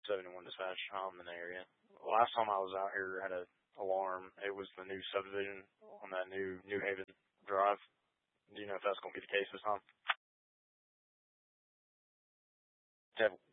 71 dispatch. I'm in the area. Last time I was out here, had a alarm. It was the new subdivision on that New Haven Drive. Do you know if that's going to be the case this time?